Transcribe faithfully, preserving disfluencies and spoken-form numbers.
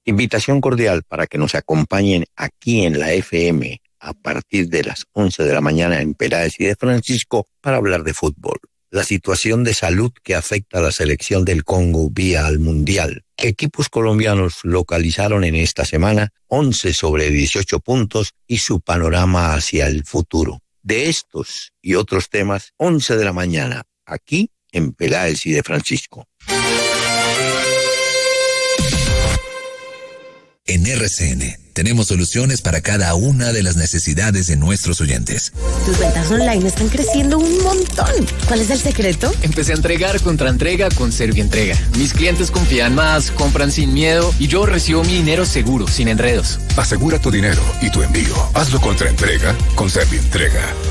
Invitación cordial para que nos acompañen aquí en la F M a partir de las once de la mañana en Peláez y de Francisco para hablar de fútbol. La situación de salud que afecta a la selección del Congo vía al Mundial. Equipos colombianos localizaron en esta semana once sobre dieciocho puntos y su panorama hacia el futuro. De estos y otros temas, once de la mañana, aquí en Peláez y de Francisco. En R C N tenemos soluciones para cada una de las necesidades de nuestros oyentes. Tus ventas online están creciendo un montón. ¿Cuál es el secreto? Empecé a entregar contra entrega con Servientrega. Mis clientes confían más, compran sin miedo y yo recibo mi dinero seguro, sin enredos. Asegura tu dinero y tu envío. Hazlo contra entrega con Servientrega.